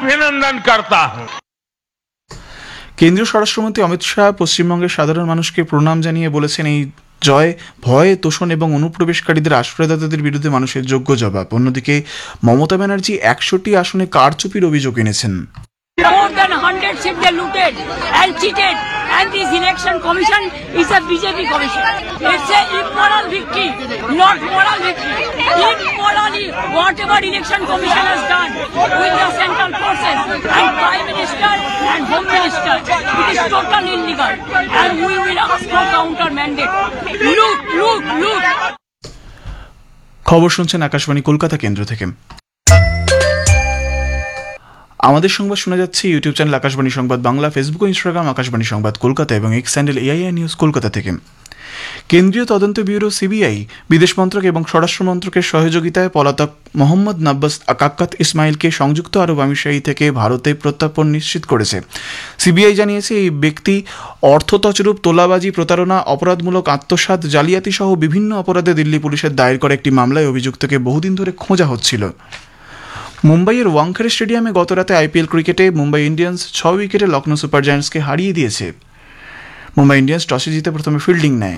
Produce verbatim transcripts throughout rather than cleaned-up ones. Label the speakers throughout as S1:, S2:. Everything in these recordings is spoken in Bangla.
S1: अभिनंदन करता हूं।
S2: কেন্দ্রীয় স্বরাষ্ট্রমন্ত্রী অমিত শাহ পশ্চিমবঙ্গের সাধারণ মানুষকে প্রণাম জানিয়ে বলেছেন, এই জয় ভয়, তোষণ এবং অনুপ্রবেশকারীদের আশ্রয়দাতাদের বিরুদ্ধে মানুষের যোগ্য জবাব। অন্যদিকে মমতা ব্যানার্জি একশোটি আসনে কারচুপির অভিযোগ এনেছেন।
S3: More than one hundred seats they looted and cheated, and this election commission is a B J P commission. It's a immoral victory, not moral victory. Immorally, whatever election commission has done with the central forces and prime minister and home minister, it is totally illegal, and we will ask for counter mandate. Look, look, look.
S2: খবর শুনছেন আকাশবাণী কলকাতা কেন্দ্র থেকে। আমাদের সংবাদ শোনা যাচ্ছে ইউটিউব চ্যানেল আকাশবাণী সংবাদ বাংলা, ফেসবুক ও ইনস্টাগ্রাম আকাশবাণী সংবাদ কলকাতা এবং এক্স হ্যান্ডেল এআইআই নিউজ কলকাতা থেকে। কেন্দ্রীয় তদন্ত ব্যুরো সিবিআই বিদেশ মন্ত্রক এবং স্বরাষ্ট্র মন্ত্রকের সহযোগিতায় পলাতক মোহাম্মদ নাব্বাস কাক্কাত ইসমাইলকে সংযুক্ত আরব আমিরশাহী থেকে ভারতে প্রত্যার্পণ নিশ্চিত করেছে। সিবিআই জানিয়েছে, এই ব্যক্তি অর্থ তছরূপ, তোলাবাজি, প্রতারণা, অপরাধমূলক আত্মসাৎ, জালিয়াতি সহ বিভিন্ন অপরাধে দিল্লি পুলিশের দায়ের করা একটি মামলায় অভিযুক্তকে বহুদিন ধরে খোঁজা হচ্ছিল। মুম্বাইয়ের ওয়াংখেড়ে স্টেডিয়ামে গতরাতে আইপিএল ক্রিকেটে মুম্বাই ইন্ডিয়ান্স ছ উইকেটে লখনৌ সুপার জায়ান্টসকে হারিয়ে দিয়েছে। মুম্বাই ইন্ডিয়ান্স টসে জিতে প্রথমে ফিল্ডিং নেয়।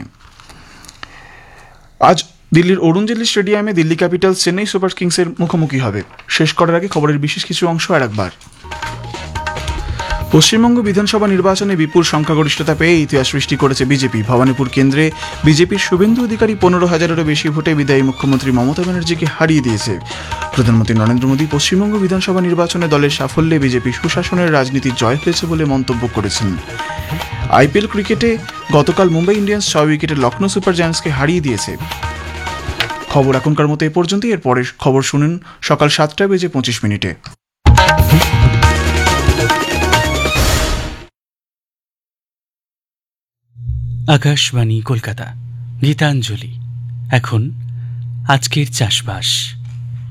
S2: আজ দিল্লির অরুণ জেটলি স্টেডিয়ামে দিল্লি ক্যাপিটালস চেন্নাই সুপার কিংসের মুখোমুখি হবে। শেষ করার আগে খবরের বিশেষ কিছু অংশ আর একবার। পশ্চিমবঙ্গ বিধানসভা নির্বাচনে বিপুল সংখ্যাগরিষ্ঠতা পেয়ে ইতিহাস সৃষ্টি করেছে বিজেপি। ভবানীপুর কেন্দ্রে বিজেপির শুভেন্দু অধিকারী পনেরো হাজারেরও বেশি ভোটে বিদায়ী মুখ্যমন্ত্রী মমতা ব্যানার্জিকে হারিয়ে দিয়েছে। প্রধানমন্ত্রী নরেন্দ্র মোদী পশ্চিমবঙ্গ বিধানসভা নির্বাচনে দলের সাফল্যে বিজেপি সুশাসনের রাজনীতির জয় হয়েছে বলে মন্তব্য করেছেন। আইপিএল ক্রিকেটে গতকাল মুম্বাই ইন্ডিয়ান্স ছ উইকেটে লখনৌ সুপার জায়ান্টসকে হারিয়ে দিয়েছে। খবর এখনকার মতো এ পর্যন্তই। এর পরের খবর শুনুন সকাল সাতটা বেজে পঁচিশ মিনিটে।
S4: আকাশবাণী কলকাতা, গীতাঞ্জলি। এখন আজকের চাষবাস।